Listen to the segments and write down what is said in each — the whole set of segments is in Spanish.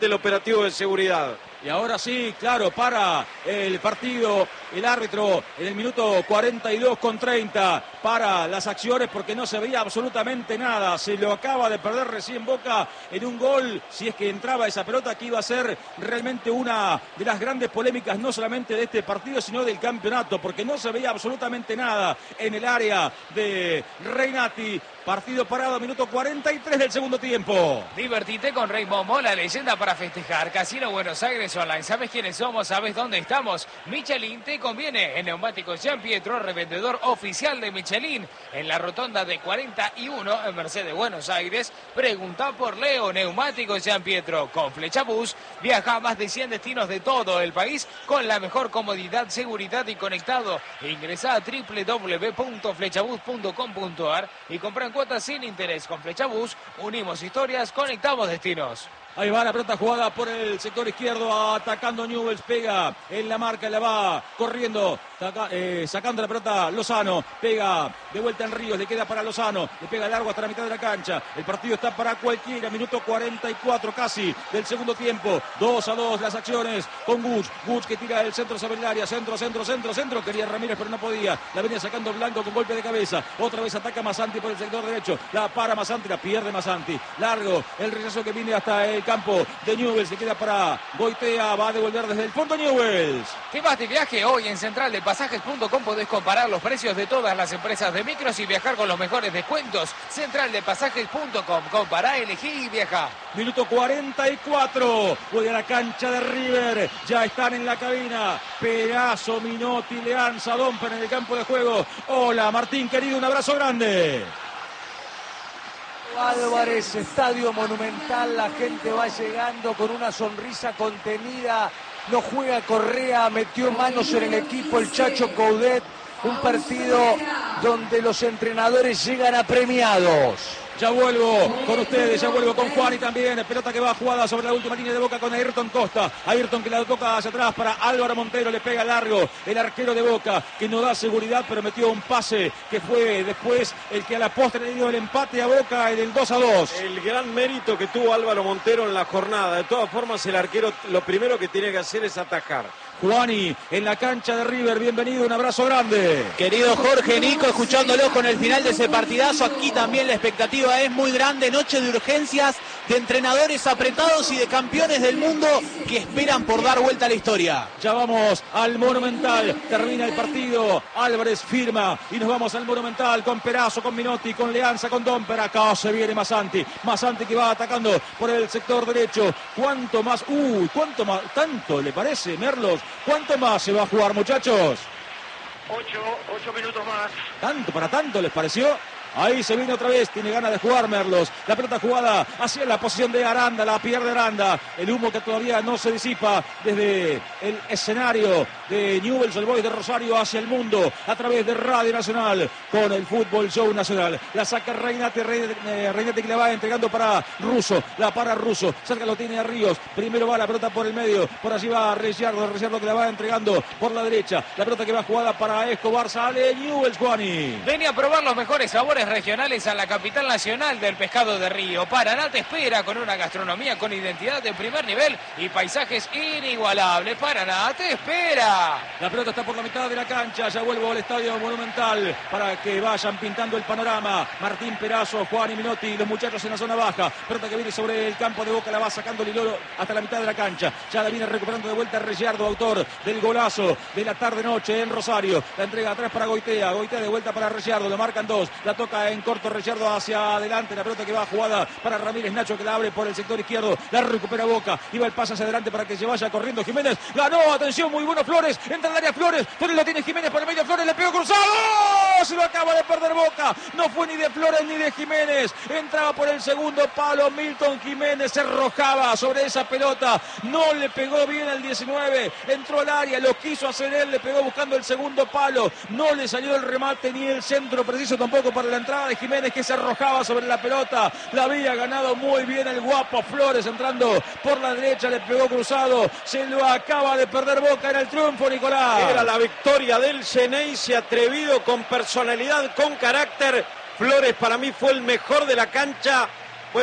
del operativo de seguridad. Y ahora sí, claro, para el partido, el árbitro en el minuto 42:30 para las acciones porque no se veía absolutamente nada. Se lo acaba de perder recién Boca en un gol, si es que entraba esa pelota, que iba a ser realmente una de las grandes polémicas, no solamente de este partido, sino del campeonato, porque no se veía absolutamente nada en el área de Reynati. Partido parado, minuto 43 del segundo tiempo. Divertite con Rey Momo, la leyenda para festejar. Casino Buenos Aires Online. ¿Sabes quiénes somos? ¿Sabes dónde estamos? Michelin te conviene. En Neumáticos Gian Pietro, revendedor oficial de Michelin. En la rotonda de 41 en Mercedes, Buenos Aires. Pregunta por Leo. Neumáticos Gian Pietro. Con Flechabús viaja a más de 100 destinos de todo el país con la mejor comodidad, seguridad y conectado. Ingresa a www.flechabús.com.ar y compra cuotas sin interés. Con Flechabús unimos historias, conectamos destinos. Ahí va la pelota jugada por el sector izquierdo, atacando Newell's, pega en la marca, la va corriendo, sacando la pelota Lozano, pega de vuelta en Ríos, le queda para Lozano, le pega largo hasta la mitad de la cancha. El partido está para cualquiera, minuto 44 casi del segundo tiempo, 2-2 las acciones con Guts que tira el centro sobre el área, centro, quería Ramírez pero no podía, la venía sacando Blanco con golpe de cabeza, otra vez ataca Massanti por el sector derecho, la para Massanti, la pierde Massanti, largo el rechazo que viene hasta el campo de Newell's, se queda para Goitea, va a devolver desde el fondo Newell's. ¿Qué más de viaje? Hoy en centraldepasajes.com podés comparar los precios de todas las empresas de micros y viajar con los mejores descuentos. Centraldepasajes.com, compará, elegí y viaja. Minuto 44, juega la cancha de River, ya están en la cabina, Pedazo, Minotti, Leanza, Domper en el campo de juego. Hola Martín querido, un abrazo grande. Álvarez, Estadio Monumental, la gente va llegando con una sonrisa contenida, no juega Correa, metió manos en el equipo el Chacho Coudet, un partido donde los entrenadores llegan apremiados. Ya vuelvo con ustedes, ya vuelvo con Juan y también pelota que va jugada sobre la última línea de Boca con Ayrton Costa. Ayrton que la toca hacia atrás para Álvaro Montero, le pega largo el arquero de Boca que no da seguridad pero metió un pase que fue después el que a la postre le dio el empate a Boca en el 2-2. El gran mérito que tuvo Álvaro Montero en la jornada. De todas formas el arquero lo primero que tiene que hacer es atajar. Juani en la cancha de River, bienvenido, un abrazo grande. Querido Jorge, Nico, escuchándolo con el final de ese partidazo, aquí también la expectativa es muy grande, noche de urgencias, de entrenadores apretados y de campeones del mundo que esperan por dar vuelta a la historia. Ya vamos al Monumental, termina el partido, Álvarez firma y nos vamos al Monumental con Perazo, con Minotti, con Leanza, con Domper, acá se viene Massanti que va atacando por el sector derecho, cuánto más, tanto le parece, Merlos. ¿Cuánto más se va a jugar, muchachos? 8 minutos más. ¿Para tanto les pareció? Ahí se viene otra vez, tiene ganas de jugar Merlos. La pelota jugada hacia la posición de Aranda, la pierde Aranda. El humo que todavía no se disipa desde el escenario de Newell's Old Boys de Rosario hacia el mundo a través de Radio Nacional con el Fútbol Show Nacional. La saca Reynati que la va entregando para Russo, la para Russo, cerca lo tiene a Ríos. Primero va la pelota por el medio, por allí va Ricciardo que la va entregando por la derecha. La pelota que va jugada para Escobar, sale Newell's, Juani. Ven a probar los mejores sabores regionales a la capital nacional del pescado de río. Paraná te espera con una gastronomía con identidad de primer nivel y paisajes inigualables. Paraná te espera. La pelota está por la mitad de la cancha, ya vuelvo al Estadio Monumental para que vayan pintando el panorama. Martín Perazo, Juan y Minotti, los muchachos en la zona baja. Pelota que viene sobre el campo de Boca, la va sacando Lilolo hasta la mitad de la cancha. Ya la viene recuperando de vuelta Ricciardo, autor del golazo de la tarde-noche en Rosario. La entrega atrás para Goitea de vuelta para Ricciardo, lo marcan dos. La toca en corto Ricciardo hacia adelante, la pelota que va jugada para Ramírez, Nacho que la abre por el sector izquierdo, la recupera Boca, iba el pase hacia adelante para que se vaya corriendo Jiménez, ganó, atención, muy bueno Flores, entra en el área Flores, lo tiene Jiménez por el medio, Flores le pegó cruzado, se lo acaba de perder Boca, no fue ni de Flores ni de Jiménez, entraba por el segundo palo Milton Jiménez, se arrojaba sobre esa pelota, no le pegó bien al 19, entró al área, lo quiso hacer él, le pegó buscando el segundo palo, no le salió el remate ni el centro preciso tampoco para la entrada de Jiménez que se arrojaba sobre la pelota, la había ganado muy bien el guapo Flores entrando por la derecha, le pegó cruzado, se lo acaba de perder Boca, era el triunfo Nicolás. Era la victoria del Xeneize, atrevido, con personalidad, con carácter. Flores para mí fue el mejor de la cancha. Bueno,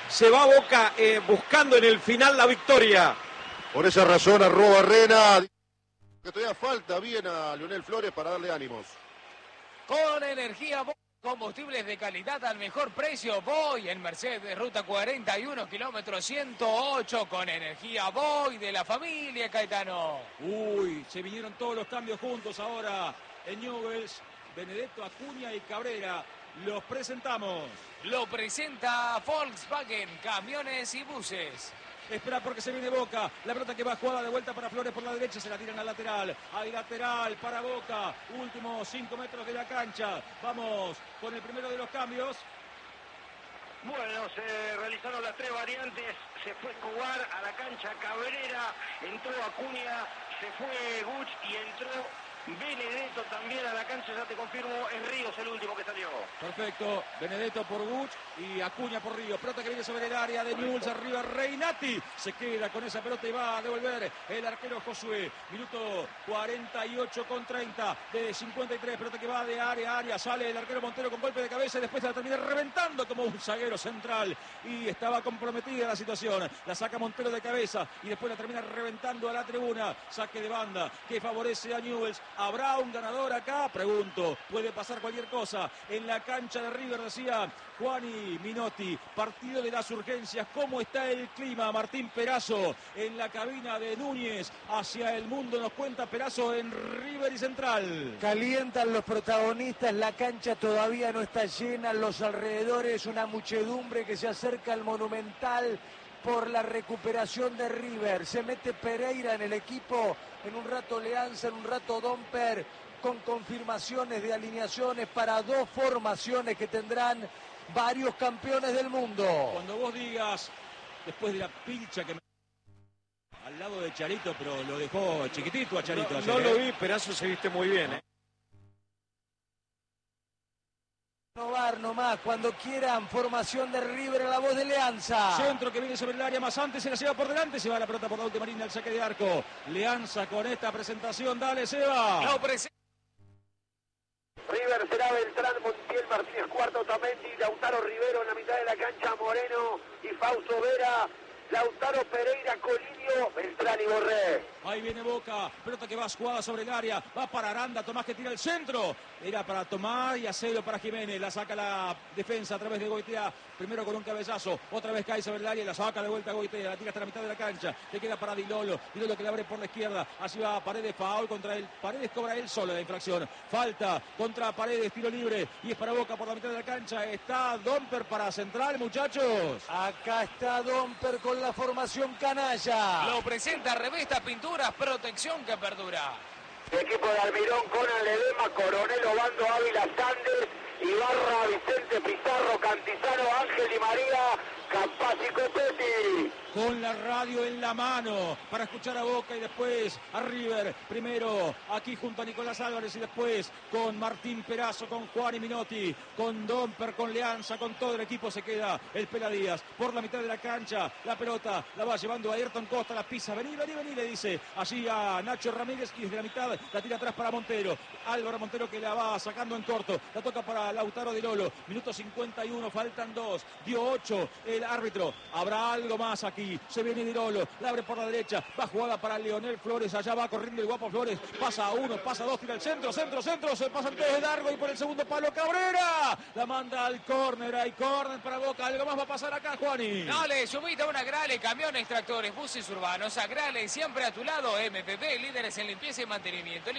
se va Boca buscando en el final la victoria. Por esa razón, @Barrena, que todavía falta bien a Leonel Flores para darle ánimos. Con energía combustibles de calidad al mejor precio. Voy en Mercedes, ruta 41, kilómetro 108, con energía Voy de la familia Caetano. Uy, se vinieron todos los cambios juntos ahora en Newell's. Benedetto, Acuña y Cabrera. Los presentamos. Lo presenta Volkswagen, camiones y buses. Espera porque se viene Boca. La pelota que va jugada de vuelta para Flores por la derecha. Se la tiran al lateral. Hay lateral para Boca. Últimos 5 metros de la cancha. Vamos con el primero de los cambios. Bueno, se realizaron las 3 variantes. Se fue Escobar a la cancha Cabrera. Entró Acuña. Se fue Guch y entró Benedetto también a la cancha. Ya te confirmo, es Ríos el último que salió. Perfecto. Benedetto por Guch y Acuña por Ríos. Pelota que viene sobre el área de Newell's. Arriba Reinati. Se queda con esa pelota y va a devolver el arquero Josué. Minuto 48 con 30 de 53. Pelota que va de área a área. Sale el arquero Montero con golpe de cabeza y después la termina reventando como un zaguero central. Y estaba comprometida la situación. La saca Montero de cabeza y después la termina reventando a la tribuna. Saque de banda que favorece a Newell's. ¿Habrá un ganador acá? Pregunto. Puede pasar cualquier cosa. En la cancha de River, decía Juani Minotti. Partido de las urgencias. ¿Cómo está el clima? Martín Perazo en la cabina de Núñez. Hacia el mundo nos cuenta Perazo en River y Central. Calientan los protagonistas. La cancha todavía no está llena. Los alrededores, una muchedumbre que se acerca al Monumental por la recuperación de River. Se mete Pereira en el equipo. En un rato Leanza, en un rato Domper, con confirmaciones de alineaciones para 2 formaciones que tendrán varios campeones del mundo. Cuando vos digas, después de la pincha que me... al lado de Charito, pero lo dejó chiquitito a Charito. No lo vi, Perazo se viste muy bien. Renovar nomás, cuando quieran, formación de River a la voz de Leanza. Centro que viene sobre el área más antes, se la lleva por delante, se va la pelota por la última línea al saque de arco. Leanza con esta presentación, dale Seba. Lo presenta. River será Beltrán, Montiel, Martínez, Cuarto, Otamendi, Lautaro Rivero en la mitad de la cancha, Moreno y Fausto Vera, Lautaro Pereira, Colinio, Beltrán y Borré. Ahí viene Boca, pelota que va jugada sobre el área, va para Aranda, Tomás que tira el centro, era para Tomás y Acero para Jiménez, la saca la defensa a través de Goitea, primero con un cabezazo, otra vez cae sobre el área y la saca de vuelta a Goitea, la tira hasta la mitad de la cancha, le queda para Dilolo, Dilolo que le abre por la izquierda, así va Paredes, foul contra él, Paredes cobra él solo la infracción, falta contra Paredes, tiro libre y es para Boca por la mitad de la cancha, está Domper para Central, muchachos. Acá está Domper con la formación canalla. Lo presenta Revista Pinturas, protección que perdura. El equipo de Almirón, Conan Ledema, Coronel Obando, Ávila Sández, Ibarra, Vicente Pizarro, Cantizano, Ángel Di María, Campas y Copetti. Con la radio en la mano para escuchar a Boca y después a River. Primero aquí junto a Nicolás Álvarez y después con Martín Perazo, con Juan y Minotti, con Domper, con Leanza, con todo el equipo se queda el Pela Díaz. Por la mitad de la cancha, la pelota la va llevando a Ayrton Costa, la pisa. Vení, le dice allí a Nacho Ramírez y desde la mitad la tira atrás para Montero. Álvaro Montero que la va sacando en corto. La toca para Lautaro Di Lolo. Minuto 51, faltan 2. Dio 8 el árbitro. Habrá algo más aquí. Se viene Di Lolo, la abre por la derecha, va jugada para Leonel Flores, allá va corriendo el guapo Flores, pasa a 1, pasa a 2, tira el centro, se pasan todos de largo y por el segundo palo Cabrera, la manda al córner, hay córner para Boca, algo más va a pasar acá, Juani. Dale, subite a una Grale, camiones, tractores, buses urbanos, a Grale, siempre a tu lado, MPP, líderes en limpieza y mantenimiento,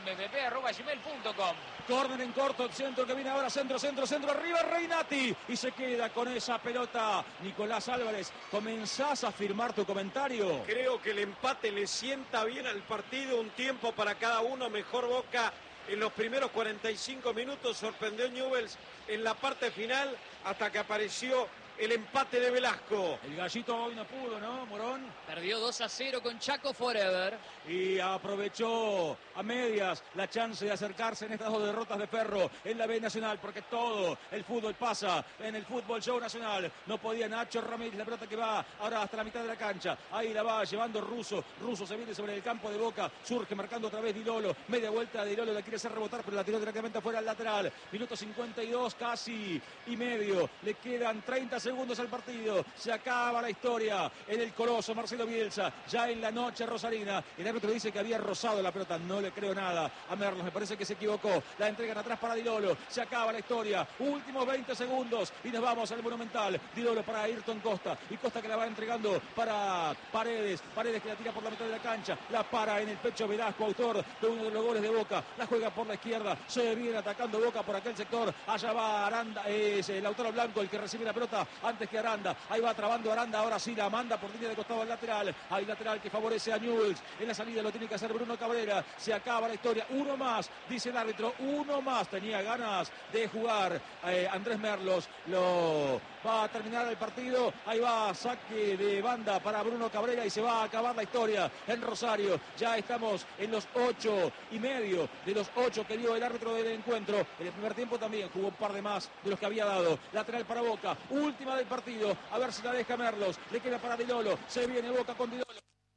limpieza.mpp@gmail.com. Córner en corto, centro que viene ahora, centro, arriba Reinati, y se queda con esa pelota Nicolás Álvarez. ¿Comenzás a firmar tu comentario? Creo que el empate le sienta bien al partido, un tiempo para cada uno, mejor Boca en los primeros 45 minutos, sorprendió Newell's en la parte final hasta que apareció el empate de Velasco. El gallito hoy no pudo, ¿no, Morón? Perdió Perdió 2-0 con Chaco Forever. Y aprovechó a medias la chance de acercarse en estas 2 derrotas de Ferro en la B Nacional, porque todo el fútbol pasa en el Fútbol Show Nacional. No podía Nacho Ramírez, la pelota que va ahora hasta la mitad de la cancha. Ahí la va llevando Russo. Russo se viene sobre el campo de Boca. Surge marcando otra vez Di Lolo. Media vuelta de Di Lolo, la quiere hacer rebotar, pero la tiró directamente afuera al lateral. Minuto 52 casi y medio. Le quedan 30 segundos al partido. Se acaba la historia en el coloso Marcelo Bielsa. Ya en la noche rosarina. El árbitro dice que había rozado la pelota. No le creo nada a Merlos. Me parece que se equivocó. La entregan atrás para Di Lolo. Se acaba la historia. Últimos 20 segundos y nos vamos al Monumental. Di Lolo para Ayrton Costa. Y Costa que la va entregando para Paredes. Paredes que la tira por la mitad de la cancha. La para en el pecho Velasco, autor de uno de los goles de Boca. La juega por la izquierda. Se viene atacando Boca por aquel sector. Allá va Aranda. Es Lautaro Blanco el que recibe la pelota antes que Aranda. Ahí va trabando Aranda. Ahora sí la manda por línea de costado al lateral. Hay lateral que favorece a Newell's. En la salida lo tiene que hacer Bruno Cabrera. Se acaba la historia. Uno más, dice el árbitro. Uno más. Tenía ganas de jugar Andrés Merlos. Lo va a terminar el partido. Ahí va saque de banda para Bruno Cabrera y se va a acabar la historia en Rosario. Ya estamos en los 8:30 de los 8 que dio el árbitro del encuentro. En el primer tiempo también jugó un par de más de los que había dado. Lateral para Boca. Última del partido. A ver si la deja Merlos. Le queda para Di Lolo. Se viene Boca con Di Lolo.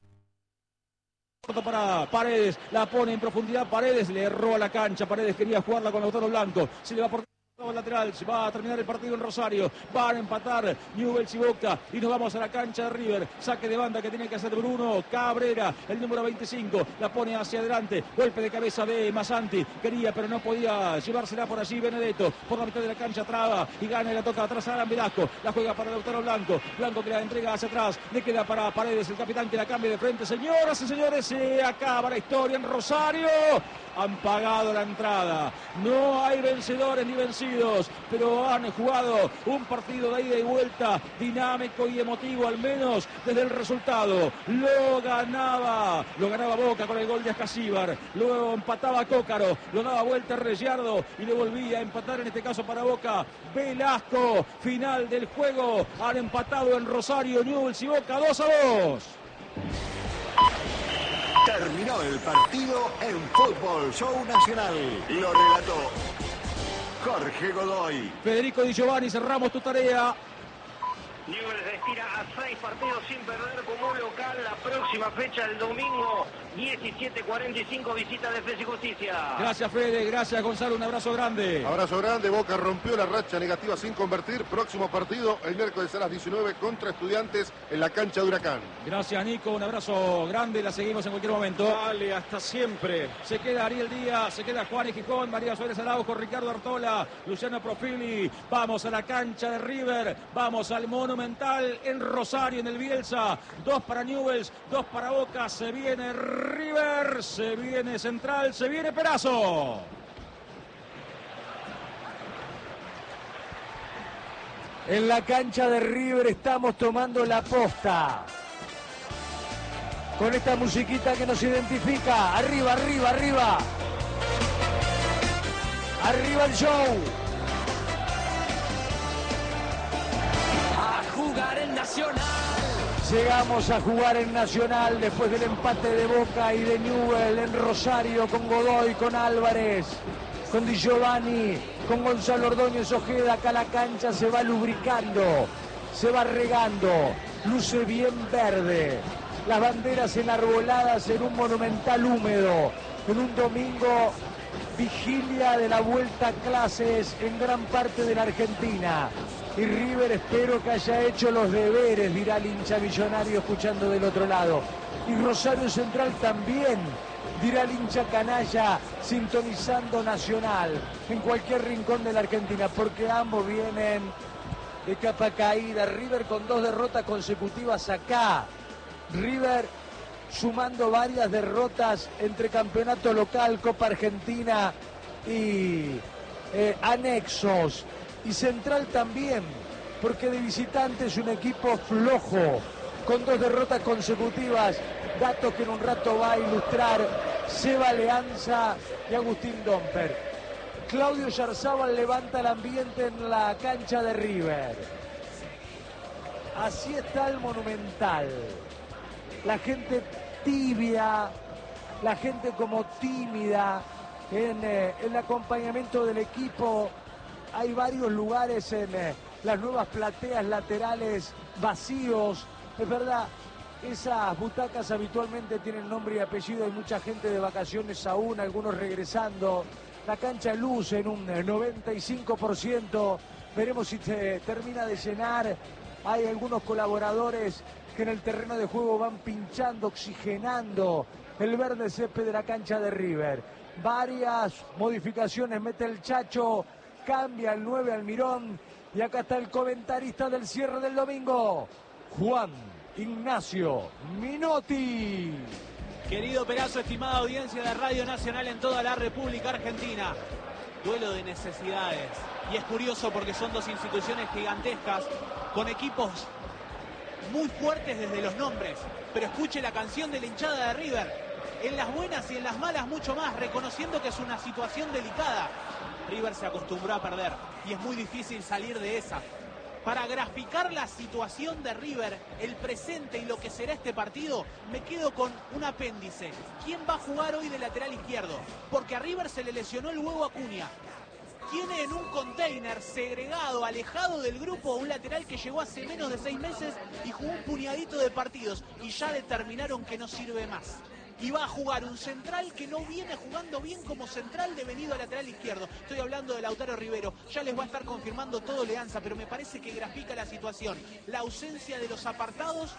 Para Paredes, la pone en profundidad. Paredes le erró a la cancha. Paredes quería jugarla con Lautaro Blanco. Se le va por lateral, se va a terminar el partido en Rosario. Van a empatar Newell's y Boca y nos vamos a la cancha de River. Saque de banda que tiene que hacer Bruno Cabrera, el número 25, la pone hacia adelante. Golpe de cabeza de Masanti, quería pero no podía llevársela por allí. Benedetto por la mitad de la cancha traba y gana y la toca atrás a Alan Velasco. La juega para Lautaro Blanco. Blanco que la entrega hacia atrás. Le queda para Paredes, el capitán que la cambia de frente. Señoras y señores, se acaba la historia en Rosario. Han pagado la entrada. No hay vencedores ni vencidos, pero han jugado un partido de ida y vuelta dinámico y emotivo, al menos desde el resultado. Lo ganaba Boca con el gol de Ascasíbar, luego empataba Cócaro, lo daba vuelta Regiardo y le volvía a empatar, en este caso para Boca, Velasco. Final del juego, han empatado en Rosario Newell's y Boca 2-2. Terminó el partido en Fútbol Show Nacional. Lo relató Jorge Godoy. Federico Di Giovanni, cerramos tu tarea. Newell's estira a 6 partidos sin perder como local. La próxima fecha, el domingo 17:45, visita Defensa y Justicia. Gracias Fede, gracias Gonzalo, un abrazo grande. Abrazo grande. Boca rompió la racha negativa sin convertir. Próximo partido el miércoles a las 19 contra Estudiantes en la cancha de Huracán. Gracias Nico, un abrazo grande, la seguimos en cualquier momento. Dale, hasta siempre. Se queda Ariel Díaz, se queda Juan y Gijón, María Suárez Araujo, Ricardo Artola, Luciano Profili. Vamos a la cancha de River, vamos al Monumental en Rosario, en el Bielsa. 2 para Newell's, 2 para Boca. Se viene River, se viene Central, se viene Perazo. En la cancha de River estamos tomando la posta. Con esta musiquita que nos identifica. Arriba, arriba, arriba. Arriba el show. A jugar en Nacional. Llegamos a jugar en Nacional después del empate de Boca y de Newell's en Rosario con Godoy, con Álvarez, con Di Giovanni, con Gonzalo Ordóñez Ojeda. Acá la cancha se va lubricando, se va regando, luce bien verde. Las banderas enarboladas en un Monumental húmedo, en un domingo vigilia de la vuelta a clases en gran parte de la Argentina. Y River espero que haya hecho los deberes, dirá el hincha millonario escuchando del otro lado. Y Rosario Central también, dirá el hincha canalla sintonizando Nacional en cualquier rincón de la Argentina, porque ambos vienen de capa caída. River con 2 derrotas consecutivas acá. River sumando varias derrotas entre campeonato local, Copa Argentina y anexos. Y Central también, porque de visitante es un equipo flojo, con 2 derrotas consecutivas, datos que en un rato va a ilustrar Seba Leanza y Agustín Domper. Claudio Yarzábal levanta el ambiente en la cancha de River. Así está el Monumental. la gente tibia, la gente como tímida en el acompañamiento del equipo. Hay varios lugares en las nuevas plateas laterales vacíos. Es verdad, esas butacas habitualmente tienen nombre y apellido. Hay mucha gente de vacaciones aún, algunos regresando. La cancha luce en un 95%. Veremos si se termina de llenar. Hay algunos colaboradores que en el terreno de juego van pinchando, oxigenando el verde césped de la cancha de River. Varias modificaciones mete el Chacho, cambia el 9 Almirón. Y acá está el comentarista del cierre del domingo, Juan Ignacio Minotti. Querido Perazo, estimada audiencia de Radio Nacional en toda la República Argentina. Duelo de necesidades. Y es curioso porque son dos instituciones gigantescas con equipos muy fuertes desde los nombres. Pero escuche la canción de la hinchada de River. En las buenas y en las malas mucho más, reconociendo que es una situación delicada. River se acostumbró a perder y es muy difícil salir de esa. Para graficar la situación de River, el presente y lo que será este partido, me quedo con un apéndice. ¿Quién va a jugar hoy de lateral izquierdo? Porque a River se le lesionó el huevo Acuña. Tiene en un container segregado, alejado del grupo, un lateral que llegó hace menos de 6 meses y jugó un puñadito de partidos y ya determinaron que no sirve más. Y va a jugar un central que no viene jugando bien como central devenido a lateral izquierdo. Estoy hablando de Lautaro Rivero. Ya les va a estar confirmando todo Leanza, pero me parece que grafica la situación. La ausencia de los apartados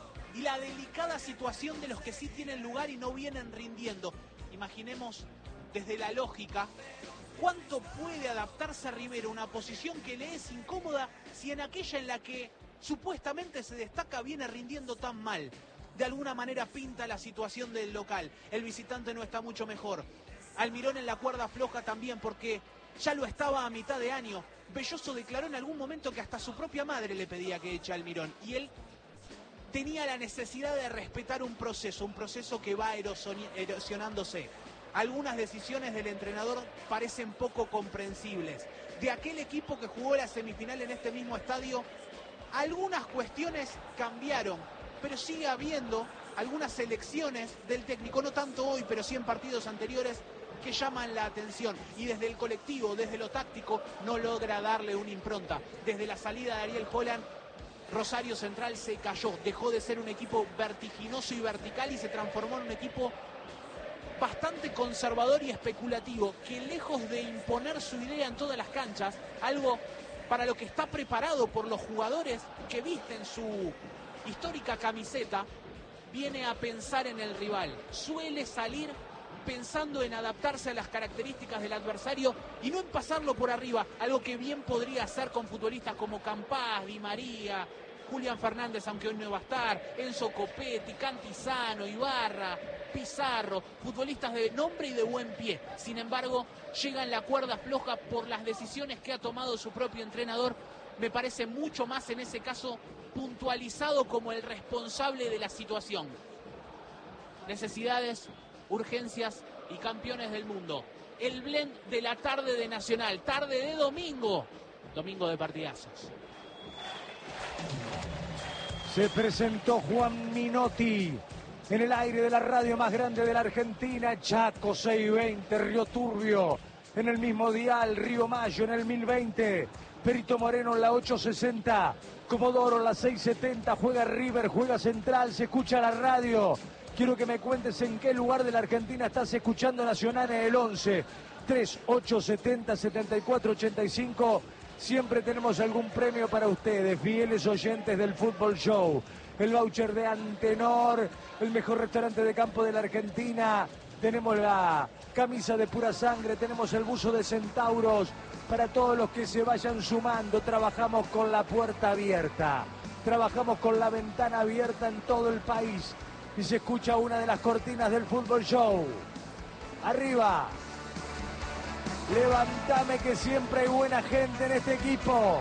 y la delicada situación de los que sí tienen lugar y no vienen rindiendo. Imaginemos desde la lógica cuánto puede adaptarse a Rivero a una posición que le es incómoda si en aquella en la que supuestamente se destaca viene rindiendo tan mal. De alguna manera pinta la situación del local. El visitante no está mucho mejor. Almirón en la cuerda floja también, porque ya lo estaba a mitad de año. Belloso declaró en algún momento que hasta su propia madre le pedía que eche a Almirón. Y él tenía la necesidad de respetar un proceso que va erosionándose. Algunas decisiones del entrenador parecen poco comprensibles. De aquel equipo que jugó la semifinal en este mismo estadio, algunas cuestiones cambiaron. Pero sigue habiendo algunas elecciones del técnico, no tanto hoy, pero sí en partidos anteriores, que llaman la atención. Y desde el colectivo, desde lo táctico, no logra darle una impronta. Desde la salida de Ariel Holland, Rosario Central se cayó. Dejó de ser un equipo vertiginoso y vertical y se transformó en un equipo bastante conservador y especulativo, que lejos de imponer su idea en todas las canchas, algo para lo que está preparado por los jugadores que visten su histórica camiseta, viene a pensar en el rival. Suele salir pensando en adaptarse a las características del adversario y no en pasarlo por arriba, algo que bien podría hacer con futbolistas como Campás, Di María, Julián Fernández, aunque hoy no va a estar, Enzo Copetti, Cantizano, Ibarra, Pizarro, futbolistas de nombre y de buen pie. Sin embargo, llega en la cuerda floja por las decisiones que ha tomado su propio entrenador. Me parece mucho más en ese caso puntualizado como el responsable de la situación. Necesidades, urgencias y campeones del mundo. El blend de la tarde de Nacional, tarde de domingo, domingo de partidazos. Se presentó Juan Minotti en el aire de la radio más grande de la Argentina, Chaco 620, Río Turbio, en el mismo dial, Río Mayo en el 1020, Perito Moreno en la 860, Comodoro en la 670, juega River, juega Central, se escucha la radio. Quiero que me cuentes en qué lugar de la Argentina estás escuchando Nacional en el 11 3870 7485. Siempre tenemos algún premio para ustedes, fieles oyentes del Fútbol Show. El voucher de Antenor, el mejor restaurante de campo de la Argentina. Tenemos la camisa de Pura Sangre, tenemos el buzo de Centauros. Para todos los que se vayan sumando, trabajamos con la puerta abierta. Trabajamos con la ventana abierta en todo el país. Y se escucha una de las cortinas del Fútbol Show. Arriba. Levantame que siempre hay buena gente en este equipo.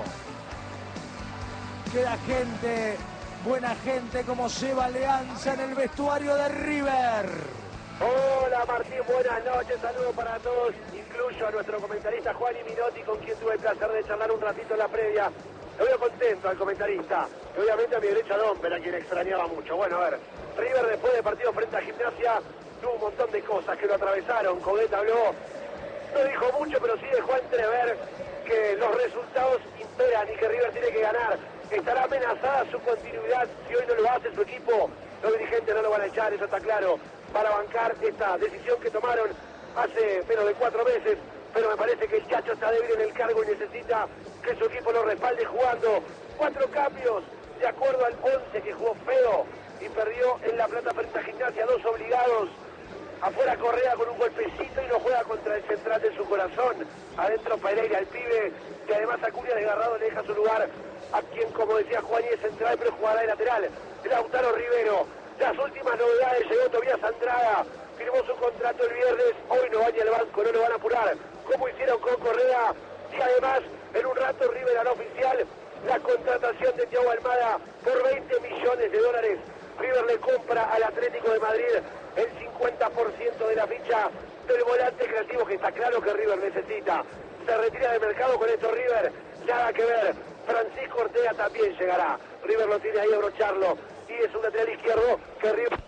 Queda gente, buena gente como Seba Leanza en el vestuario de River. Hola Martín, buenas noches, saludos para todos, incluyo a nuestro comentarista Juan Minotti, con quien tuve el placer de charlar un ratito en la previa. Lo veo contento al comentarista. Y obviamente a mi derecha Domper, a quien extrañaba mucho. Bueno, a ver, River después del partido frente a Gimnasia tuvo un montón de cosas que lo atravesaron. Coudet habló, no dijo mucho, pero sí dejó entrever que los resultados imperan y que River tiene que ganar. Estará amenazada su continuidad si hoy no lo hace su equipo. Los dirigentes no lo van a echar, eso está claro, para bancar esta decisión que tomaron hace menos de 4 meses. Pero me parece que el Chacho está débil en el cargo y necesita que su equipo lo respalde jugando. 4 cambios de acuerdo al 11 que jugó feo y perdió en La Plata frente a Gimnasia, 2 obligados. Afuera Correa con un golpecito y no juega contra el central de su corazón. Adentro Pereira, el pibe, que además Acuña desgarrado le deja su lugar a quien, como decía Juan, es central, pero jugará de lateral. Lautaro Rivero. Las últimas novedades, llegó Tobías Andrada, firmó su contrato el viernes, hoy no vaya al banco, no lo van a apurar, como hicieron con Correa. Y además, en un rato River hará oficial la contratación de Thiago Almada por $20 millones. River le compra al Atlético de Madrid el 50% de la ficha del volante creativo, que está claro que River necesita. Se retira del mercado con esto River, nada que ver. Francisco Ortega también llegará. River lo tiene ahí a brocharlo y es un lateral izquierdo que River...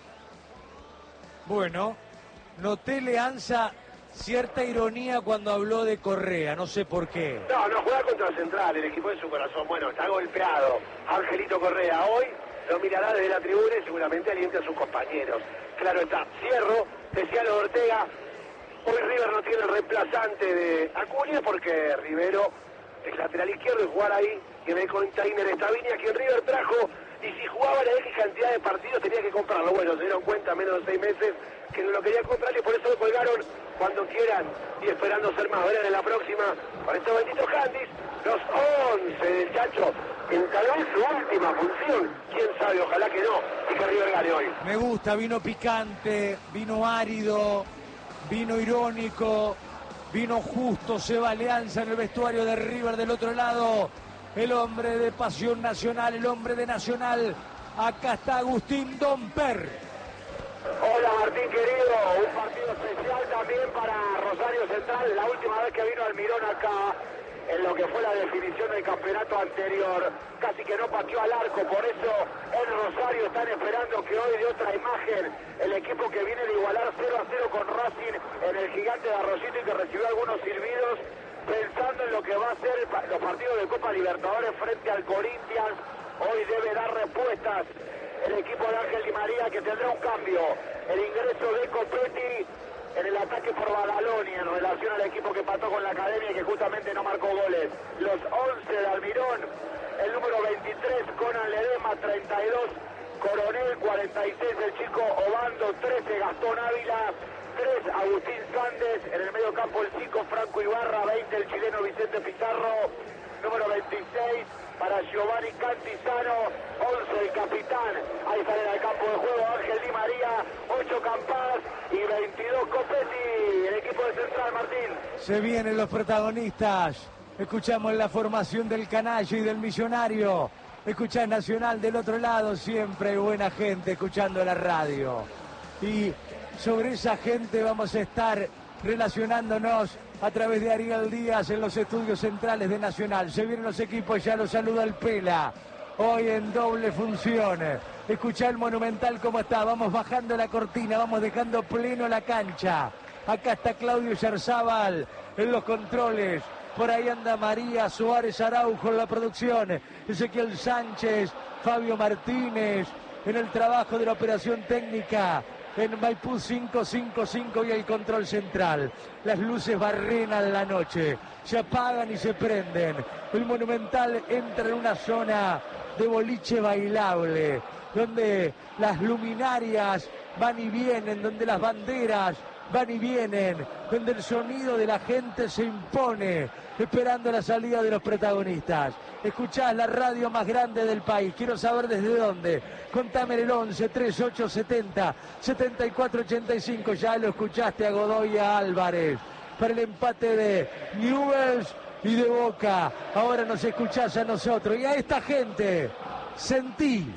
Bueno, noté, Leanza, cierta ironía cuando habló de Correa, no sé por qué. No juega contra Central, el equipo de su corazón. Bueno, está golpeado Angelito Correa. Hoy lo mirará desde la tribuna y seguramente aliente a sus compañeros. Claro está, cierro, decía lo de Ortega. Hoy River no tiene el reemplazante de Acuña porque Rivero es lateral izquierdo y jugar ahí. Y en el container está Viña, quien River trajo. Y si jugaba la X cantidad de partidos tenía que comprarlo. Bueno, se dieron cuenta menos de 6 meses que no lo querían comprar y por eso lo colgaron cuando quieran. Y esperando ser más, verán en la próxima. Para estos benditos Handys, los 11 del Chacho. En tal vez su última función. Quién sabe, ojalá que no. Y que River gane hoy. Me gusta, vino picante, vino árido, vino irónico, vino justo. Se va Leanza en el vestuario de River del otro lado. El hombre de Pasión Nacional, el hombre de Nacional. Acá está Agustín Domper. Hola Martín querido, un partido especial también para Rosario Central. La última vez que vino Almirón acá, en lo que fue la definición del campeonato anterior, casi que no pateó al arco. Por eso en Rosario están esperando que hoy de otra imagen el equipo que viene de igualar 0-0 con Racing en el Gigante de Arroyito y que recibió algunos silbidos, pensando en lo que va a ser los partidos de Copa Libertadores frente al Corinthians. Hoy debe dar respuestas el equipo de Ángel Di María, que tendrá un cambio. El ingreso de Copetti en el ataque por Badaloni en relación al equipo que empató con la Academia y que justamente no marcó goles. Los 11 de Almirón, el número 23 Conan Ledema, 32 Coronel, 46 el chico Obando, 13 Gastón Ávila, 3 Agustín Sández, en el medio campo el 5 Franco Ibarra, 20 el chileno Vicente Pizarro, número 26 para Giovanni Cantizano, 11 el capitán, ahí sale al campo de juego Ángel Di María, 8 Campas y 22 Copetti, el equipo de Central. Martín. Se vienen los protagonistas, escuchamos la formación del Canalla y del Millonario, escuchás Nacional del otro lado, siempre hay buena gente escuchando la radio. Y sobre esa gente vamos a estar relacionándonos a través de Ariel Díaz en los estudios centrales de Nacional. Se vienen los equipos, ya los saluda el Pela. Hoy en doble función. Escuchá el Monumental cómo está. Vamos bajando la cortina, vamos dejando pleno la cancha. Acá está Claudio Yarzábal en los controles. Por ahí anda María Suárez Araujo en la producción. Ezequiel Sánchez, Fabio Martínez en el trabajo de la operación técnica. En Maipú 555 y el control central. Las luces barrenan la noche, se apagan y se prenden. El Monumental entra en una zona de boliche bailable, donde las luminarias van y vienen, donde las banderas van y vienen, donde el sonido de la gente se impone, esperando la salida de los protagonistas. Escuchás la radio más grande del país, quiero saber desde dónde. Contame en el 11 3870 7485, ya lo escuchaste a Godoy y a Álvarez para el empate de Newell's y de Boca. Ahora nos escuchás a nosotros y a esta gente. Sentí.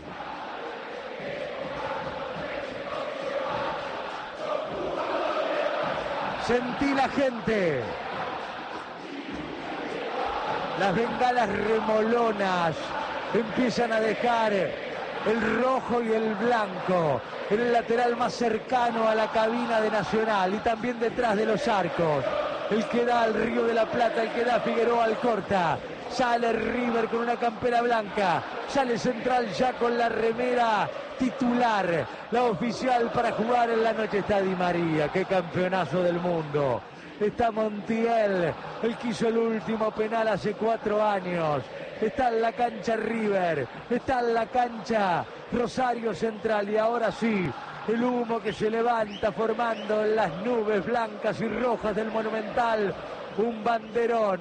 Sentí la gente. Las bengalas remolonas empiezan a dejar el rojo y el blanco en el lateral más cercano a la cabina de Nacional y también detrás de los arcos. El que da al Río de la Plata, el que da Figueroa Alcorta. Sale River con una campera blanca, sale Central ya con la remera titular, la oficial para jugar en la noche. Está Di María, qué campeonazo del mundo. Está Montiel, el que hizo el último penal hace 4 años. Está en la cancha River, está en la cancha Rosario Central y ahora sí, el humo que se levanta formando en las nubes blancas y rojas del Monumental, un banderón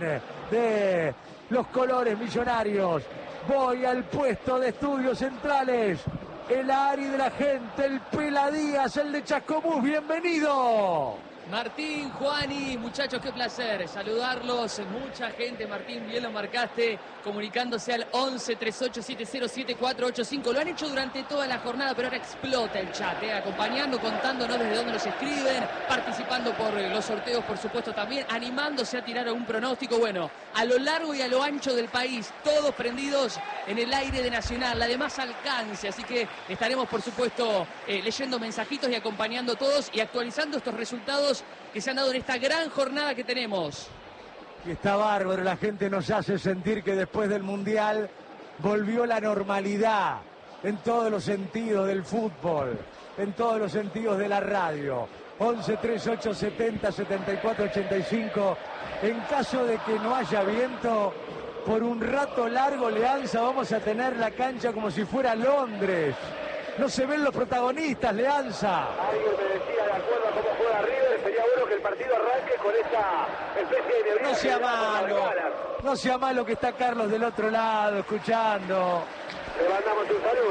de los colores millonarios. Voy al puesto de estudios centrales, el Ari de la gente, el Pela Díaz, el de Chascomús, bienvenido. Martín, Juani, muchachos, qué placer saludarlos. Mucha gente, Martín, bien lo marcaste, comunicándose al 11 38 70 7485. Lo han hecho durante toda la jornada, pero ahora explota el chat, acompañando, contándonos desde dónde nos escriben, participando por los sorteos, por supuesto, también, animándose a tirar algún pronóstico. Bueno, a lo largo y a lo ancho del país, todos prendidos en el aire de Nacional, la de más alcance. Así que estaremos, por supuesto, leyendo mensajitos y acompañando todos y actualizando estos resultados que se han dado en esta gran jornada que tenemos. Y está bárbaro, la gente nos hace sentir que después del Mundial volvió la normalidad en todos los sentidos del fútbol, en todos los sentidos de la radio. 11 38 70 74 85. En caso de que no haya viento, por un rato largo, Leanza, vamos a tener la cancha como si fuera Londres. No se ven los protagonistas, Leanza. Alguien me decía, de acuerdo a cómo juega River, sería bueno que el partido arranque con esta especie de neblina. No sea malo, no sea malo que está Carlos del otro lado, escuchando. Le mandamos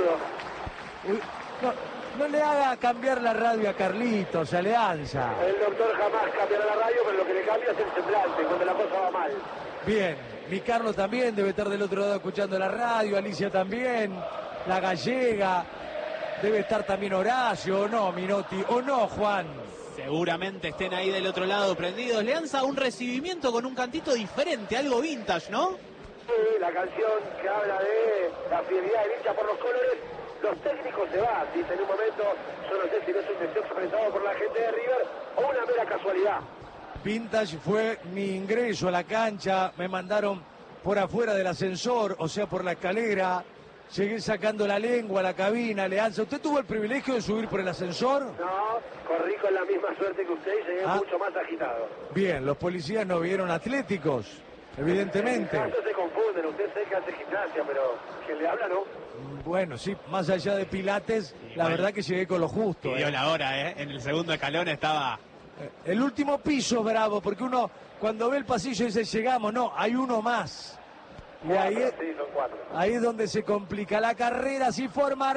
un saludo. No le haga cambiar la radio a Carlitos, a Leanza. El doctor jamás cambiará la radio, pero lo que le cambia es el semblante, cuando la cosa va mal. Bien, mi Carlos también debe estar del otro lado escuchando la radio, Alicia también, la gallega. Debe estar también Horacio, ¿o no, Minotti? ¿O no, Juan? Seguramente estén ahí del otro lado prendidos. Leanza, un recibimiento con un cantito diferente, algo vintage, ¿no? Sí, la canción que habla de la fidelidad del hincha por los colores. Los técnicos se van, dice en un momento. Yo no sé si no es un deseo expresado por la gente de River o una mera casualidad. Vintage fue mi ingreso a la cancha. Me mandaron por afuera del ascensor, o sea, por la escalera. Llegué sacando la lengua a la cabina, Leanza. ¿Usted tuvo el privilegio de subir por el ascensor? No, corrí con la misma suerte que usted y llegué mucho más agitado. Bien, los policías nos vieron atléticos, evidentemente. En se confunden, usted sé que hace gimnasia, pero quien le habla no. Bueno, sí, más allá de pilates, la verdad que llegué con lo justo. Dio la hora, en el segundo escalón estaba... El último piso, bravo, porque uno cuando ve el pasillo dice, llegamos, no, hay uno más. Y ahí es donde se complica la carrera, así forma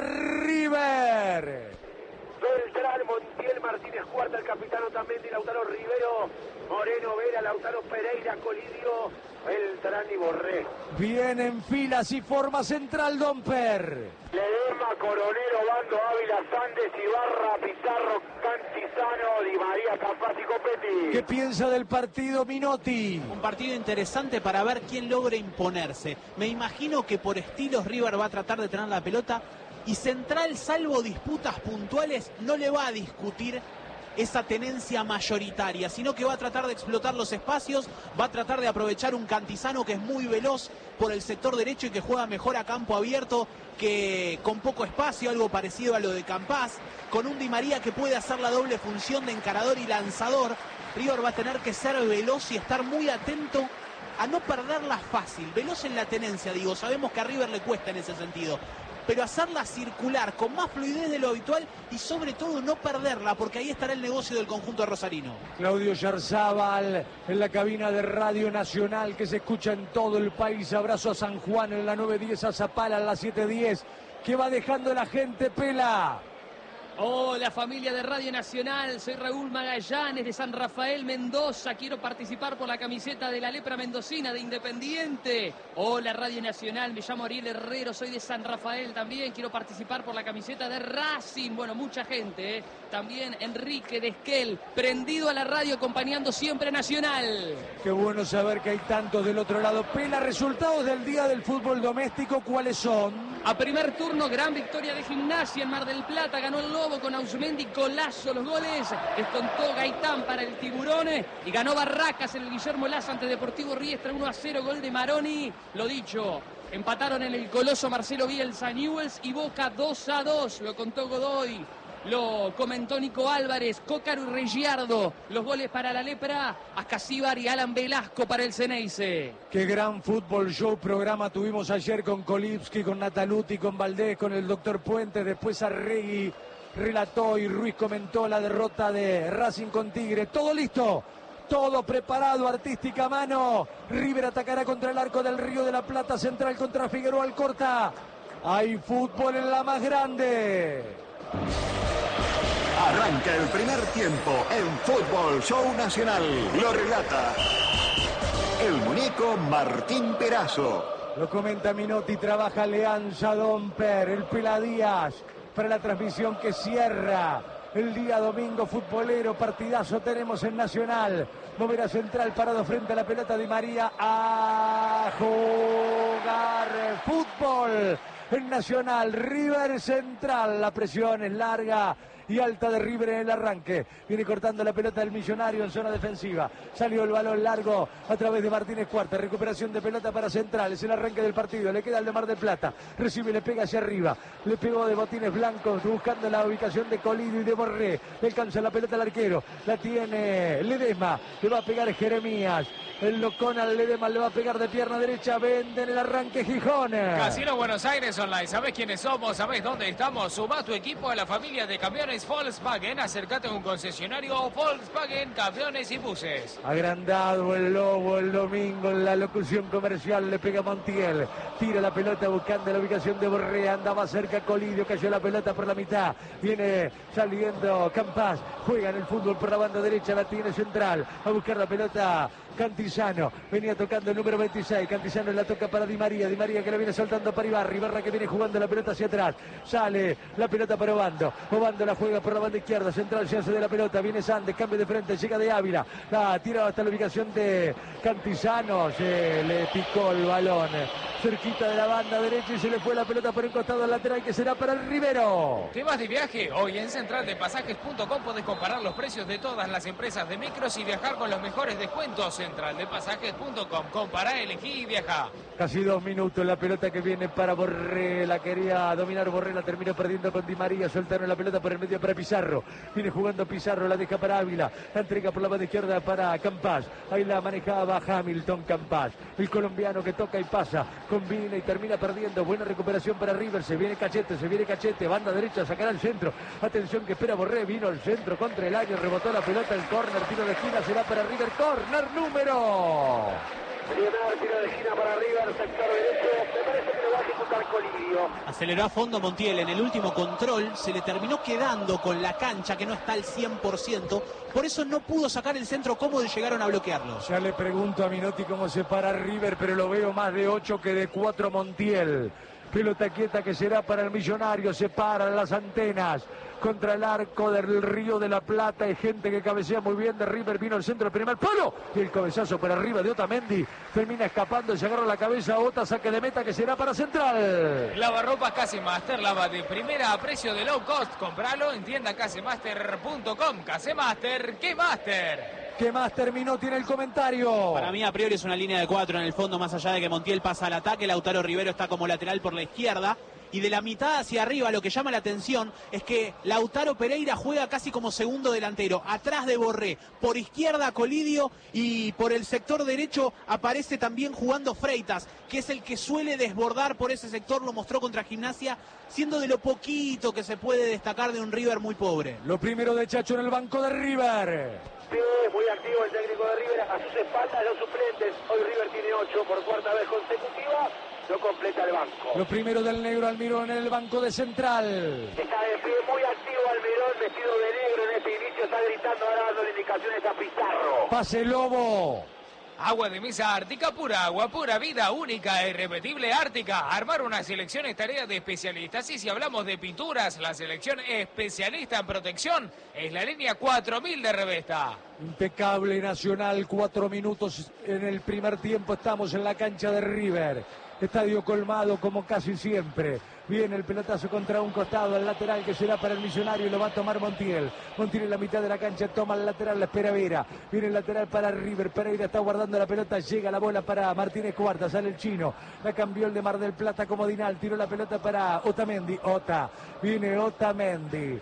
River. Central, Montiel, Martínez Cuarta, el capitano también de Lautaro Rivero, Moreno Vera, Lautaro Pereira, Colidio, Beltrán y Borré. Viene en fila, así forma Central, Domper. Ledesma, Coronero, Bando, Ávila, Sandes, Ibarra, Pizarro, Cantizano, Di María, Capaz y Copetti. ¿Qué piensa del partido, Minotti? Un partido interesante para ver quién logra imponerse. Me imagino que por estilos River va a tratar de tener la pelota y Central, salvo disputas puntuales, no le va a discutir esa tenencia mayoritaria, sino que va a tratar de explotar los espacios, va a tratar de aprovechar un Cantizano que es muy veloz por el sector derecho y que juega mejor a campo abierto que con poco espacio, algo parecido a lo de Campás, con un Di María que puede hacer la doble función de encarador y lanzador. River va a tener que ser veloz y estar muy atento a no perderla fácil, veloz en la tenencia, digo, sabemos que a River le cuesta en ese sentido, pero hacerla circular con más fluidez de lo habitual y sobre todo no perderla, porque ahí estará el negocio del conjunto rosarino. Claudio Yarzábal en la cabina de Radio Nacional que se escucha en todo el país. Abrazo a San Juan en la 910, a Zapala en la 710. ¿Qué va dejando la gente, Pela? Hola familia de Radio Nacional, soy Raúl Magallanes de San Rafael, Mendoza. Quiero participar por la camiseta de la lepra mendocina de Independiente. Hola Radio Nacional, me llamo Ariel Herrero, soy de San Rafael también. Quiero participar por la camiseta de Racing. Bueno, mucha gente, ¿eh? También Enrique de Esquel, prendido a la radio, acompañando siempre a Nacional. Qué bueno saber que hay tantos del otro lado. Pela, resultados del día del fútbol doméstico, ¿cuáles son? A primer turno, gran victoria de Gimnasia en Mar del Plata. Ganó el Lobo con Ausmendi, golazo los goles. Descontó Gaitán para el Tiburón. Y ganó Barracas en el Guillermo Laza ante Deportivo Riestra, 1-0, gol de Maroni. Lo dicho, empataron en el Coloso Marcelo Bielsa, Newell's y Boca 2-2. Lo contó Godoy. Lo comentó Nico Álvarez, Cócaro y Reggiardo. Los goles para la lepra, Ascasíbar y Alan Velasco para el Ceneice. Qué gran fútbol show programa tuvimos ayer con Kolipski, con Nataluti, con Valdés, con el doctor Puente. Después Arregui relató y Ruiz comentó la derrota de Racing con Tigre. Todo listo, todo preparado, artística mano. River atacará contra el arco del Río de la Plata, Central contra Figueroa Alcorta. Hay fútbol en la más grande. Arranca el primer tiempo en Fútbol Show Nacional. Lo relata el muñeco Martín Perazo. Lo comenta Minotti, trabaja Leanza Domper, el Pela Díaz, para la transmisión que cierra el día domingo futbolero. Partidazo tenemos en Nacional. Moverá Central parado frente a la pelota de María a jugar fútbol en Nacional. River Central, la presión es larga y alta de River en el arranque. Viene cortando la pelota del Millonario en zona defensiva. Salió el balón largo a través de Martínez Cuarta. Recuperación de pelota para Central. Es el arranque del partido. Le queda el de Mar del Plata. Recibe y le pega hacia arriba. Le pegó de botines blancos buscando la ubicación de Colidio y de Borré. Le alcanza la pelota al arquero. La tiene Ledesma. Le va a pegar Jeremías. El locón al Ledesma le va a pegar de pierna derecha. Vende en el arranque Gijón. Casino Buenos Aires Online. ¿Sabés quiénes somos? ¿Sabés dónde estamos? Sumá tu equipo a la familia de camiones Volkswagen. Acércate a un concesionario Volkswagen, camiones y buses. Agrandado el Lobo el domingo en la locución comercial. Le pega Montiel. Tira la pelota buscando la ubicación de Borré. Andaba cerca Colidio. Cayó la pelota por la mitad. Viene saliendo Campas. Juega en el fútbol por la banda derecha. La tiene Central. A buscar la pelota Cantizano. Venía tocando el número 26. Cantizano la toca para Di María. Di María que la viene soltando para Ibarra. Ibarra que viene jugando la pelota hacia atrás. Sale la pelota para Obando. Obando la juega por la banda izquierda. Central se hace de la pelota. Viene Sandes. Cambio de frente. Llega de Ávila. La tira hasta la ubicación de Cantizano. Se le picó el balón cerquita de la banda derecha y se le fue la pelota por el costado lateral que será para el Rivero. ¿Te vas de viaje? Hoy en centraldepasajes.com podés comparar los precios de todas las empresas de micros y viajar con los mejores descuentos. Centraldepasajes.com. Compará, elegí y viaja. Casi 2 minutos la pelota que viene para Borré. La quería dominar Borré, la terminó perdiendo con Di María. Soltaron la pelota por el medio para Pizarro. Viene jugando Pizarro, la deja para Ávila. La entrega por la banda izquierda para Campas. Ahí la manejaba Hamilton Campas. El colombiano que toca y pasa. Combina y termina perdiendo. Buena recuperación para River. Se viene Cachete. Banda derecha, sacará el centro. Atención que espera Borré. Vino el centro contra el área. Rebotó la pelota. El córner. Tiro de esquina. Será para River. Córner número. Primer tiro de esquina para River. Sector derecho. Me parece que lo va a ejecutar Colidio. Aceleró a fondo Montiel. En el último control se le terminó quedando con la cancha que no está al 100%. Por eso no pudo sacar el centro cómodo y llegaron a bloquearlo. Ya le pregunto a Minotti cómo se para River, pero lo veo más de 8 que de 4 Montiel. Pelota quieta que será para el Millonario. Se paran las antenas contra el arco del Río de la Plata. Hay gente que cabecea muy bien de River. Vino el centro del primer palo. Y el cabezazo por arriba de Otamendi. Termina escapando. Se agarra la cabeza a Ota. Saque de meta que será para Central. Lavarropas Casemaster. Lava de primera a precio de low cost. Compralo en tiendacasemaster.com. Casemaster. ¿Qué Master? ¿Qué más terminó? Tiene el comentario. Para mí a priori es una línea de 4 en el fondo, más allá de que Montiel pasa al ataque. Lautaro Rivero está como lateral por la izquierda. Y de la mitad hacia arriba lo que llama la atención es que Lautaro Pereira juega casi como segundo delantero, atrás de Borré, por izquierda Colidio y por el sector derecho aparece también jugando Freitas, que es el que suele desbordar por ese sector, lo mostró contra Gimnasia, siendo de lo poquito que se puede destacar de un River muy pobre. Lo primero de Chacho en el banco de River. Sí, muy activo el técnico de River, a sus espaldas los suplentes. Hoy River tiene 8 por cuarta vez consecutiva. No completa el banco. Lo primero del negro Almirón en el banco de Central. Está de pie, muy activo Almirón. Claudio está gritando, ahora dando indicaciones a Pizarro. Pase Lobo. Agua de mesa Ártica, pura agua, pura vida, única e irrepetible Ártica. Armar una selección es tarea de especialistas. Y si hablamos de pinturas, la selección especialista en protección es la línea 4000 de Revesta. Impecable Nacional, 4 minutos en el primer tiempo. Estamos en la cancha de River. Estadio colmado como casi siempre. Viene el pelotazo contra un costado, al lateral que será para el Millonario y lo va a tomar Montiel. Montiel en la mitad de la cancha, toma el lateral, la espera Vera. Viene el lateral para River, Pereira está guardando la pelota, llega la bola para Martínez Cuarta, sale el chino. La cambió el de Mar del Plata como Dinal, tiró la pelota para Otamendi. Viene Otamendi.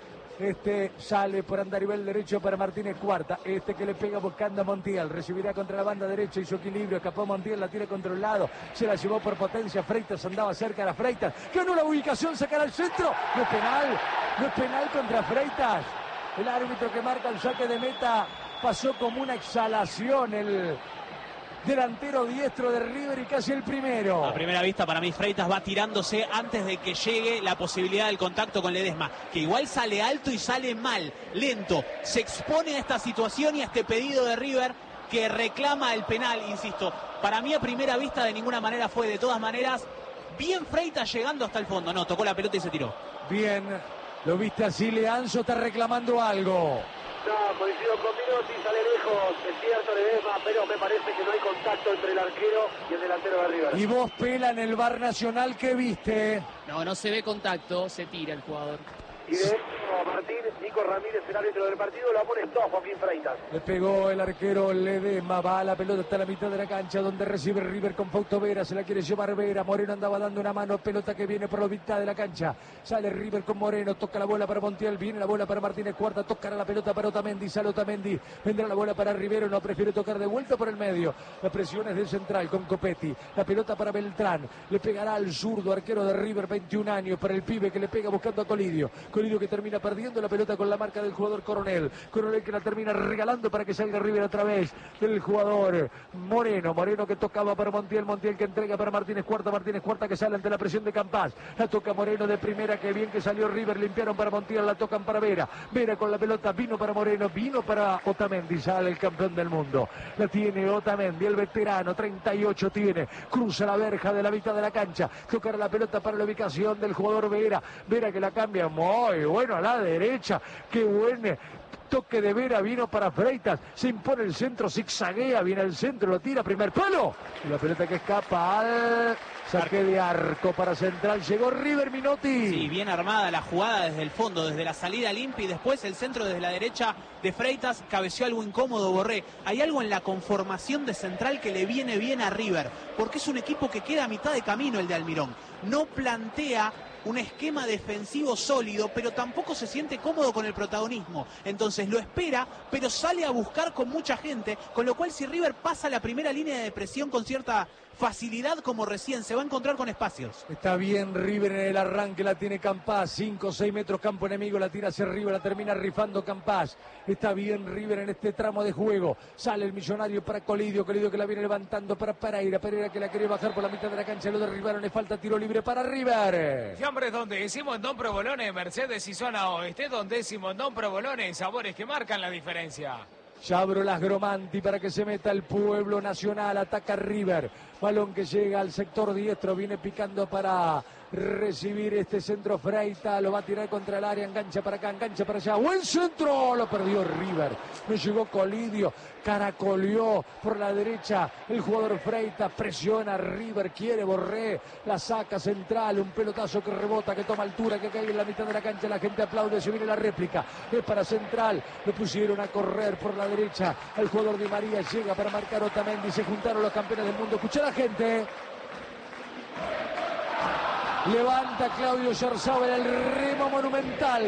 Sale por andarivel derecho para Martínez Cuarta. Que le pega buscando a Montiel. Recibirá contra la banda derecha y su equilibrio. Escapó Montiel, la tira contra un lado. Se la llevó por potencia. Freitas andaba cerca de Freitas. Ganó la ubicación, sacará al centro. No es penal. No es penal contra Freitas. El árbitro que marca el saque de meta pasó como una exhalación el delantero diestro de River y casi el primero. A primera vista para mí Freitas va tirándose antes de que llegue la posibilidad del contacto con Ledesma, que igual sale alto y sale mal, lento, se expone a esta situación y a este pedido de River que reclama el penal, insisto. Para mí a primera vista de ninguna manera fue, de todas maneras, bien Freitas llegando hasta el fondo. No, tocó la pelota y se tiró. Bien, lo viste así, Leanzo está reclamando algo. No, coincido con Minotti, sale lejos, es cierto Ledesma, pero me parece que no hay contacto entre el arquero y el delantero de River. Y vos, Pela, en el VAR Nacional, ¿qué viste? No se ve contacto, se tira el jugador. Y de hecho, Martín, Nico Ramírez, el árbitro del partido, lo amonestó Joaquín Freitas. Le pegó el arquero Ledesma, va la pelota hasta la mitad de la cancha, donde recibe River con Fausto Vera, se la quiere llevar Vera, Moreno andaba dando una mano, pelota que viene por la mitad de la cancha, sale River con Moreno, toca la bola para Montiel, viene la bola para Martínez Cuarta, tocará la pelota para Otamendi, sale Otamendi, vendrá la bola para Rivero, no prefiere tocar de vuelta por el medio, la presión es del central con Copetti, la pelota para Beltrán, le pegará al zurdo, arquero de River, 21 años, para el pibe que le pega buscando a Colidio que termina perdiendo la pelota con la marca del jugador Coronel que la termina regalando para que salga River otra vez del jugador Moreno que tocaba para Montiel que entrega para Martínez Cuarta que sale ante la presión de Campás, la toca Moreno de primera, que bien que salió River, limpiaron para Montiel, la tocan para Vera con la pelota, vino para Moreno, vino para Otamendi, sale el campeón del mundo, la tiene Otamendi, el veterano, 38 tiene, cruza la verja de la mitad de la cancha, tocará la pelota para la ubicación del jugador Vera que la cambia muy bueno a la derecha, qué buen toque de Vera, vino para Freitas, se impone el centro, zigzaguea, viene al centro, lo tira, primer palo, y la pelota que escapa al saque de arco para Central, llegó River, Minotti. Sí, bien armada la jugada desde el fondo, desde la salida limpia y después el centro desde la derecha de Freitas, cabeció algo incómodo Borré. Hay algo en la conformación de Central que le viene bien a River, porque es un equipo que queda a mitad de camino el de Almirón, no plantea un esquema defensivo sólido, pero tampoco se siente cómodo con el protagonismo. Entonces lo espera, pero sale a buscar con mucha gente, con lo cual si River pasa la primera línea de presión con cierta facilidad como recién, se va a encontrar con espacios. Está bien River en el arranque, la tiene Campás, 5 o 6 metros campo enemigo, la tira hacia River, la termina rifando Campás. Está bien River en este tramo de juego, sale el Millonario para Colidio que la viene levantando para Pereira que la quiere bajar por la mitad de la cancha, lo derribaron, le falta tiro libre para River. Fiambres donde Simondón Provolone, Mercedes y zona oeste, donde Simondón Provolone, sabores que marcan la diferencia. Yabro Gromanti para que se meta el Pueblo Nacional, ataca River, balón que llega al sector diestro, viene picando para recibir este centro Freitas, lo va a tirar contra el área, engancha para acá, engancha para allá, buen centro, lo perdió River, no llegó Colidio, caracoleó por la derecha el jugador Freitas, presiona River, quiere Borré, la saca Central, un pelotazo que rebota, que toma altura, que cae en la mitad de la cancha, la gente aplaude, se viene la réplica, es para Central, lo pusieron a correr por la derecha, el jugador Di María llega para marcar Otamendi, se juntaron los campeones del mundo, escucha la gente. Levanta Claudio Scharzauer el remo monumental.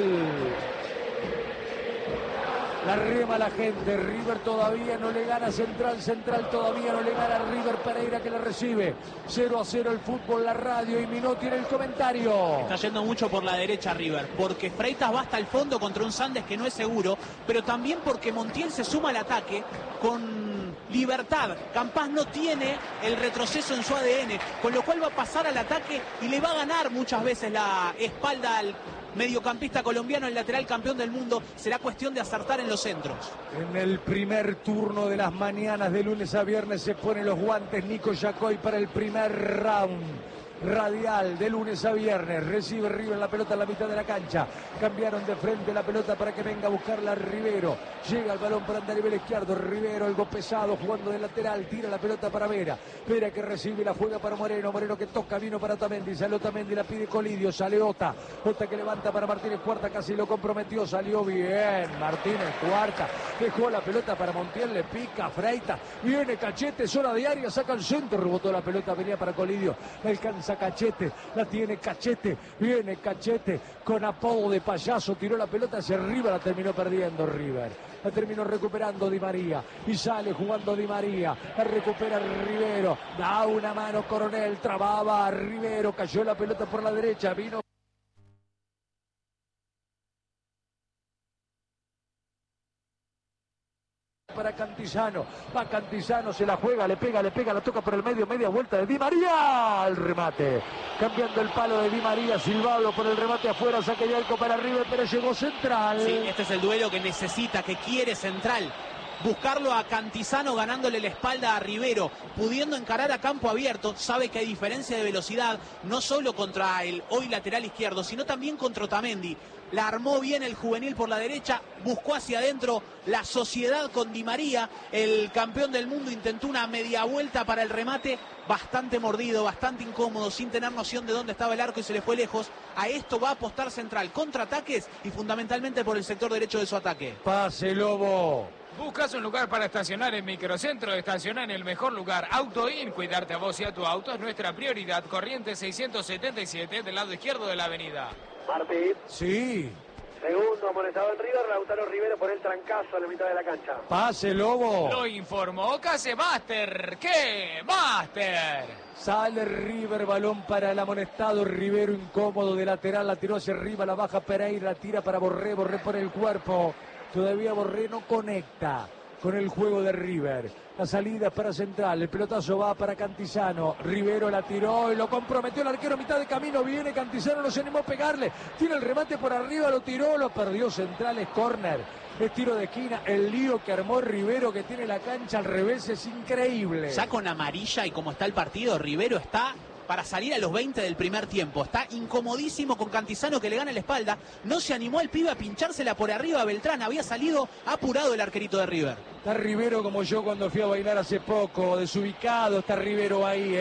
La rema la gente, River todavía no le gana a Central, Central todavía no le gana a River, Pereira que la recibe. 0-0 el fútbol, la radio y Minotti en el comentario. Está yendo mucho por la derecha River, porque Freitas va hasta el fondo contra un Sandes que no es seguro, pero también porque Montiel se suma al ataque con libertad. Campás no tiene el retroceso en su ADN, con lo cual va a pasar al ataque y le va a ganar muchas veces la espalda al mediocampista colombiano, el lateral campeón del mundo. Será cuestión de acertar en los centros. En el primer turno de las mañanas de lunes a viernes se ponen los guantes Nico Yacoy para el primer round radial de lunes a viernes. Recibe River la pelota en la mitad de la cancha. Cambiaron de frente la pelota para que venga a buscarla Rivero. Llega el balón para andar a nivel izquierdo. Rivero, algo pesado, jugando de lateral. Tira la pelota para Vera. Vera que recibe y la juega para Moreno. Moreno que toca, vino para Otamendi. Sale Otamendi, la pide Colidio. Sale Ota. Ota que levanta para Martínez Cuarta. Casi lo comprometió. Salió bien Martínez Cuarta. Dejó la pelota para Montiel. Le pica Freitas. Viene Cachete. Zona de área. Saca el centro. Rebotó la pelota. Venía para Colidio. La alcanza Cachete, la tiene Cachete, viene Cachete con apodo de payaso, tiró la pelota hacia arriba, la terminó perdiendo River, la terminó recuperando Di María y sale jugando Di María, la recupera Rivero, da una mano Coronel, trababa a Rivero, cayó la pelota por la derecha, vino para Cantizano, va Cantizano, se la juega, le pega, la toca por el medio, media vuelta de Di María, el remate, cambiando el palo de Di María, silbado por el remate afuera, saque de arco para River, pero llegó Central. Sí, este es el duelo que necesita, que quiere Central. Buscarlo a Cantizano ganándole la espalda a Rivero, pudiendo encarar a campo abierto. Sabe que hay diferencia de velocidad, no solo contra el hoy lateral izquierdo, sino también contra Otamendi. La armó bien el juvenil por la derecha, buscó hacia adentro la sociedad con Di María. El campeón del mundo intentó una media vuelta para el remate, bastante mordido, bastante incómodo, sin tener noción de dónde estaba el arco y se le fue lejos. A esto va a apostar Central, contraataques y fundamentalmente por el sector derecho de su ataque. Pase Lobo. ¿Buscas un lugar para estacionar en Microcentro? Estaciona en el mejor lugar. AutoIn, cuidarte a vos y a tu auto es nuestra prioridad. Corriente 677 del lado izquierdo de la avenida. Martín. Sí. Segundo amonestado en River, Lautaro Rivero por el trancazo a la mitad de la cancha. Pase Lobo. Lo informó Case Master. ¿Qué? Master. Sale River, balón para el amonestado Rivero, incómodo de lateral, la tiró hacia arriba, la baja Pereira, la tira para Borré, Borré por el cuerpo. Todavía Borré no conecta con el juego de River. La salida es para Central, el pelotazo va para Cantizano. Rivero la tiró y lo comprometió el arquero a mitad de camino. Viene Cantizano, no se animó a pegarle. Tiene el remate por arriba, lo tiró, lo perdió Central, es córner. Es tiro de esquina, el lío que armó Rivero, que tiene la cancha al revés, es increíble. Ya con amarilla y como está el partido, Rivero está para salir a los 20 del primer tiempo. Está incomodísimo con Cantizano que le gana la espalda. No se animó el pibe a pinchársela por arriba a Beltrán. Había salido apurado el arquerito de River. Está Rivero como yo cuando fui a bailar hace poco. Desubicado está Rivero ahí,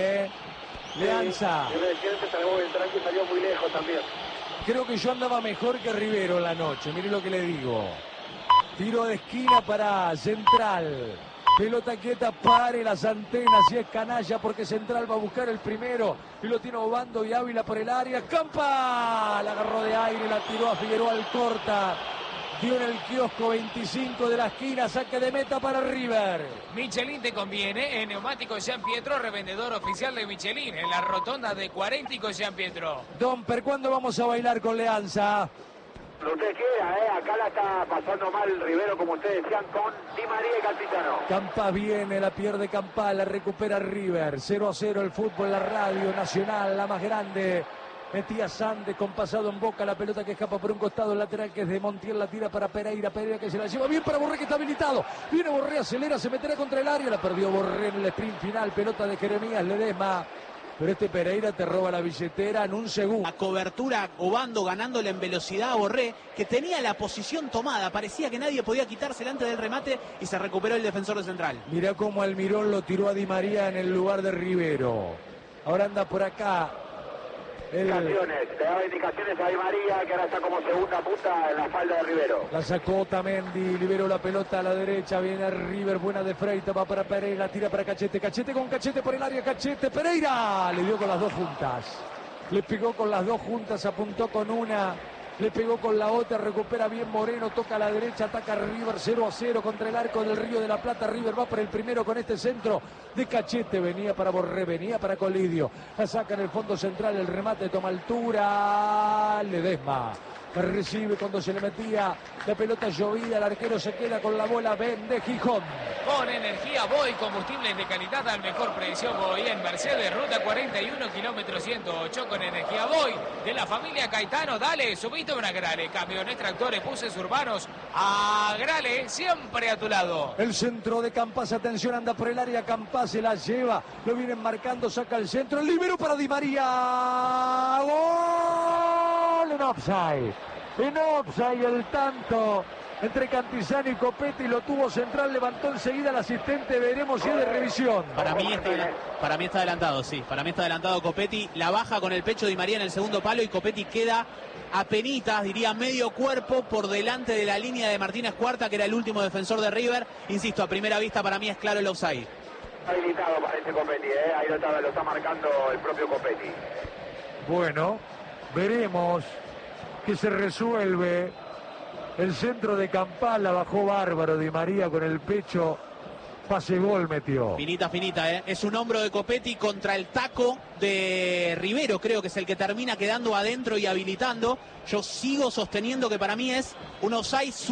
Leanza. Beltrán que salió muy lejos también. Creo que yo andaba mejor que Rivero en la noche. Mire lo que le digo. Tiro de esquina para Central. Pelota quieta, pare las antenas y es canalla porque Central va a buscar el primero y lo tiene Obando y Ávila por el área. ¡Campa! La agarró de aire, la tiró a Figueroa al corta. Dio en el kiosco 25 de la esquina, saque de meta para River. Michelin te conviene, en Neumáticos Jean Pietro, revendedor oficial de Michelin, en la rotonda de Cuarénticos Jean Pietro. Domper, ¿cuándo vamos a bailar con Leanza? Lo que usted quiera, acá la está pasando mal Rivero, como ustedes decían, con Di María y Cantizano. Campa viene, la pierde Campa, la recupera River. 0-0 el fútbol, la radio nacional, la más grande. Metía Sande con pasado en Boca, la pelota que escapa por un costado, el lateral que es de Montiel, la tira para Pereira, Pereira que se la lleva bien para Borré que está habilitado. Viene Borré, acelera, se meterá contra el área, la perdió Borré en el sprint final, pelota de Jeremías Ledesma. Pero este Pereira te roba la billetera en un segundo. La cobertura, Obando ganándole en velocidad a Borré, que tenía la posición tomada. Parecía que nadie podía quitársela antes del remate y se recuperó el defensor de Central. Mirá cómo Almirón lo tiró a Di María en el lugar de Rivero. Ahora anda por acá. Indicaciones, le daba indicaciones a Di María, que ahora está como segunda punta en la falda de Rivero. La sacó Otamendi, liberó la pelota a la derecha, viene River, buena de Freitas, va para Pereira, tira para Cachete, Cachete con Cachete por el área, Cachete, Pereira, le dio con las dos juntas, le pegó con las dos juntas, apuntó con una, le pegó con la otra, recupera bien Moreno, toca a la derecha, ataca River 0-0 contra el arco del Río de la Plata. River va por el primero con este centro de Cachete, venía para Borré, venía para Colidio, la saca en el fondo central, el remate toma altura, Ledesma. que recibe cuando se le metía la pelota llovida, el arquero se queda con la bola, Ben de Gijón. Con energía Boy, combustibles de calidad al mejor precio. Boy en Mercedes, ruta 41, kilómetro 108, con energía Boy, de la familia Caetano. Dale, subite una Grale, camiones, tractores, buses urbanos, a Grale, siempre a tu lado. El centro de Campas, atención, anda por el área, Campas se la lleva, lo vienen marcando, saca el centro, el libero para Di María, gol en offside, el tanto entre Cantizano y Copetti, lo tuvo central, levantó enseguida el asistente, veremos si es de revisión. Para mí está adelantado, sí, para mí está adelantado Copetti, la baja con el pecho Di María en el segundo palo y Copetti queda apenitas, diría medio cuerpo por delante de la línea de Martínez Cuarta, que era el último defensor de River. Insisto, a primera vista para mí es claro el offside. Habilitado parece Copetti, ahí lo está marcando el propio Copetti. Bueno, veremos que se resuelve. El centro de Campas la bajó bárbaro Di María con el pecho, pase gol metió. Finita, es un hombro de Copetti contra el taco de Rivero, creo que es el que termina quedando adentro y habilitando. Yo sigo sosteniendo que para mí es un offside